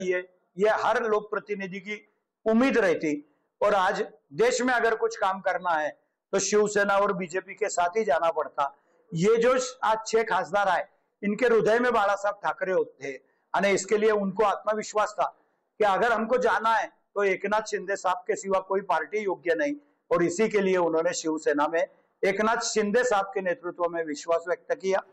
ये हर लोक प्रतिनिधि की उम्मीद रहती। और आज देश में अगर कुछ काम करना है तो शिवसेना और बीजेपी के साथ ही जाना पड़ता। ये जो आज 6 खासदार आए, इनके हृदय में बाला साहब ठाकरे होते हैं, इसके लिए उनको आत्मविश्वास था कि अगर हमको जाना है तो एकनाथ शिंदे साहब के सिवा कोई पार्टी योग्य नहीं। और इसी के लिए उन्होंने शिवसेना में एकनाथ शिंदे साहब के नेतृत्व में विश्वास व्यक्त किया।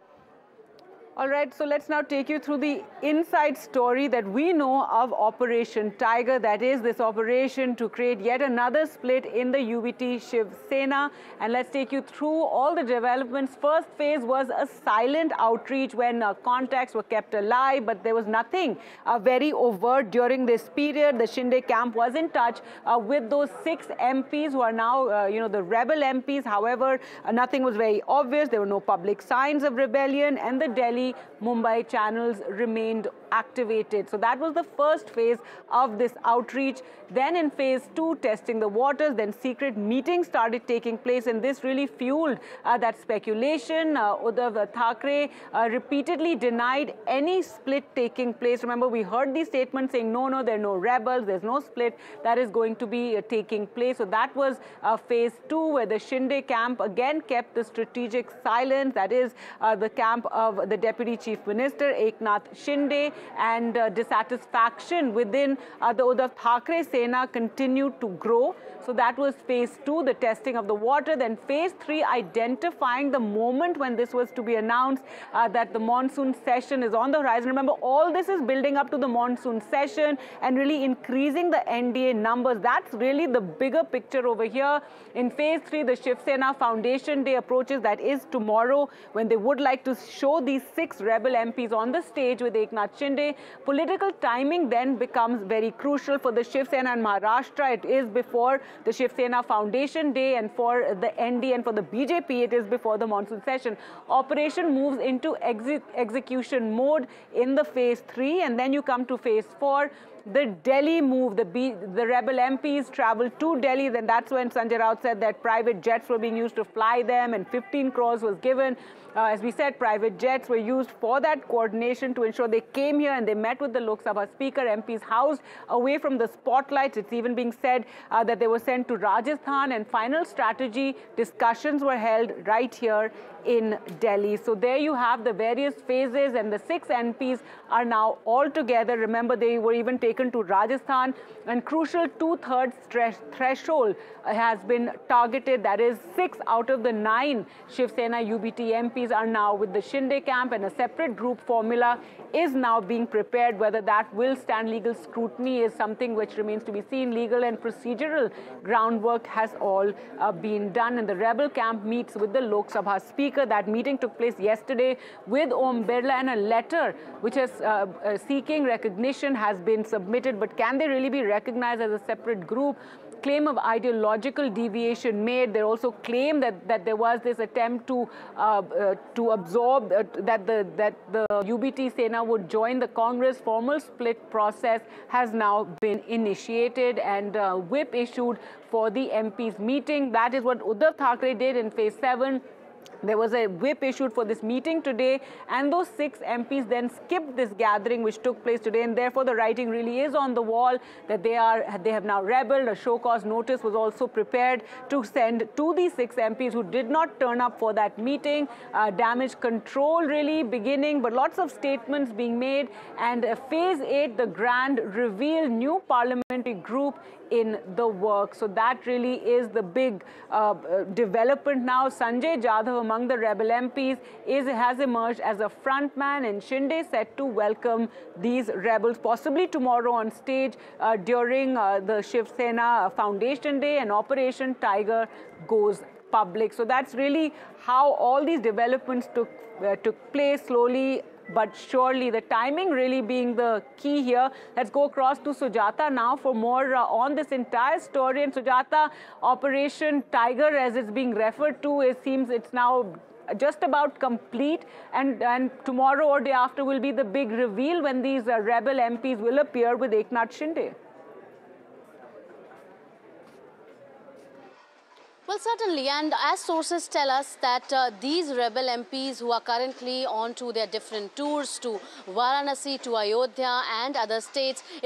All right, so let's now take you through the inside story that we know of Operation Tiger, that is this operation to create yet another split in the UBT Shiv Sena. And let's take you through all the developments. First phase was a silent outreach when contacts were kept alive, but there was nothing very overt during this period. The Shinde camp was in touch with those 6 MPs who are now, the rebel MPs. However, nothing was very obvious. There were no public signs of rebellion, and the Delhi-Mumbai channels remained activated. So that was the first phase of this outreach. Then in phase 2, testing the waters, then secret meetings started taking place, and this really fueled that speculation. Uddhav Thackeray repeatedly denied any split taking place. Remember, we heard these statements saying, no, there are no rebels, there's no split that is going to be taking place. So that was phase 2, where the Shinde camp again kept the strategic silence. That is the camp of the Deputy Chief Minister, Eknath Shinde, and dissatisfaction within the Uddhav Thackeray Sena continued to grow. So that was phase 2, the testing of the water. Then phase 3, identifying the moment when this was to be announced, that the monsoon session is on the horizon. Remember, all this is building up to the monsoon session and really increasing the NDA numbers. That's really the bigger picture over here. In phase 3, the Shiv Sena Foundation Day approaches. That is tomorrow, when they would like to show these 6 rebel MPs on the stage with Eknath Shinde. Political timing then becomes very crucial for the Shiv Sena in Maharashtra. It is before the Shiv Sena Foundation Day, and for the ND and for the BJP, it is before the monsoon session. Operation moves into execution mode in the phase 3, and then you come to phase 4. The Delhi move, the rebel MPs traveled to Delhi. Then that's when Sanjay Raut said that private jets were being used to fly them, and 15 crores was given. As we said, private jets were used for that coordination to ensure they came here and they met with the Lok Sabha Speaker. MPs housed away from the spotlights. It's even being said that they were sent to Rajasthan, and final strategy discussions were held right here in Delhi. So there you have the various phases, and the 6 MPs are now all together. Remember, they were even taken to Rajasthan, and crucial 2/3 threshold has been targeted. That is, 6 out of the 9 Shiv Sena UBT MPs are now with the Shinde camp, and a separate group formula is now being prepared. Whether that will stand legal scrutiny is something which remains to be seen. Legal and procedural groundwork has all been done, and the rebel camp meets with the Lok Sabha Speaker. That meeting took place yesterday with Om Birla, and a letter which is seeking recognition has been submitted. But can they really be recognized as a separate group? Claim of ideological deviation made. They also claim that there was this attempt to absorb that the UBT Sena would join the Congress. Formal split process has now been initiated, and whip issued for the MPs meeting. That is what Uddhav Thackeray did in phase 7. There was a whip issued for this meeting today, and those 6 MPs then skipped this gathering which took place today, and therefore the writing really is on the wall that they have now rebelled. A show cause notice was also prepared to send to these 6 MPs who did not turn up for that meeting. Damage control really beginning, but lots of statements being made. And phase 8, the grand reveal, new parliamentary group in the work. So that really is the big development now. Sanjay Jadhav, among the rebel MPs, has emerged as a front man, and Shinde set to welcome these rebels possibly tomorrow on stage during the Shiv Sena Foundation Day, and Operation Tiger goes public. So that's really how all these developments took place, slowly but surely, the timing really being the key here. Let's go across to Sujata now for more on this entire story. And Sujata, Operation Tiger, as it's being referred to, it seems it's now just about complete, and tomorrow or day after will be the big reveal when these rebel MPs will appear with Eknath Shinde. Well, certainly, and as sources tell us that these rebel MPs who are currently on to their different tours to Varanasi, to Ayodhya and other states,